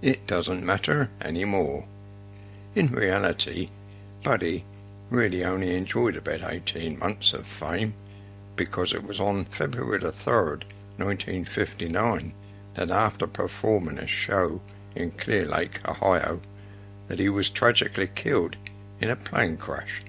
it doesn't matter anymore. In reality, Buddy really only enjoyed about 18 months of fame, because it was on February the 3rd, 1959, that after performing a show in Clear Lake, Ohio, that he was tragically killed in a plane crash.